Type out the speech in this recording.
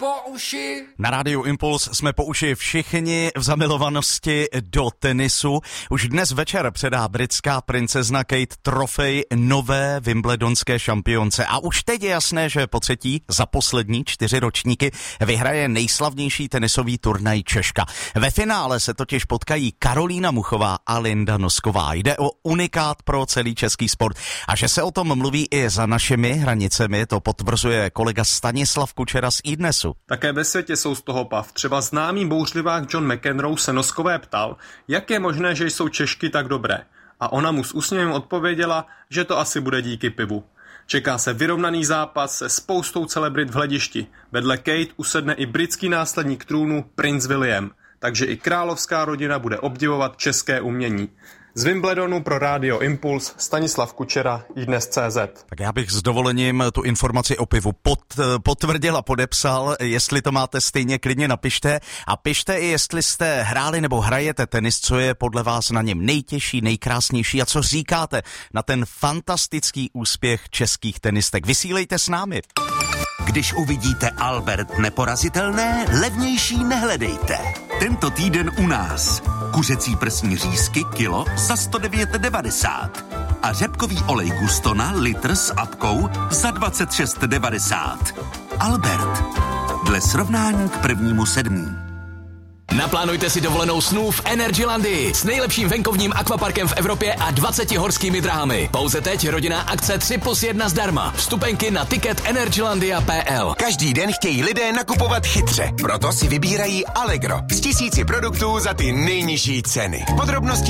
po uši. Na rádiu Impuls jsme po uši všichni v zamilovanosti do tenisu. Už dnes večer předá britská princezna Kate trofej nové wimbledonské šampionce. A už teď je jasné, že po třetí za poslední 4 ročníky vyhraje nejslavnější tenisový turnaj Češka. Ve finále se totiž potkají Karolína Muchová a Linda Nosková. Jde o unikát pro celý český sport. A že se o tom mluví i za našimi hranicemi, to potvrzuje kolega Stanislav Kučera z iDnesu. Také ve světě jsou z toho pav. Třeba známý bouřlivák John McEnroe se Noskové ptal, jak je možné, že jsou Češky tak dobré. A ona mu s úsměvem odpověděla, že to asi bude díky pivu. Čeká se vyrovnaný zápas se spoustou celebrit v hledišti. Vedle Kate usedne i britský následník trůnu princ William. Takže i královská rodina bude obdivovat české umění. Z Wimbledonu pro rádio Impuls Stanislav Kučera, iDnes.cz. Tak já bych s dovolením tu informaci o pivu potvrdil a podepsal. Jestli to máte stejně, klidně napište. A pište i, jestli jste hráli nebo hrajete tenis, co je podle vás na něm nejtěžší, nejkrásnější a co říkáte na ten fantastický úspěch českých tenistek. Vysílejte s námi. Když uvidíte Albert neporazitelné, levnější nehledejte. Tento týden u nás. Kuřecí prsní řízky kilo za 109,90 a řepkový olej Gustona litr s apkou za 26,90. Albert. Dle srovnání k 1.7. Naplánujte si dovolenou snů v Energylandii s nejlepším venkovním akvaparkem v Evropě a 20 horskými dráhami. Pouze teď rodinná akce 3+1 zdarma. Vstupenky na ticket energylandia.pl. Každý den chtějí lidé nakupovat chytře, proto si vybírají Allegro z 1000 produktů za ty nejnižší ceny. Podrobnosti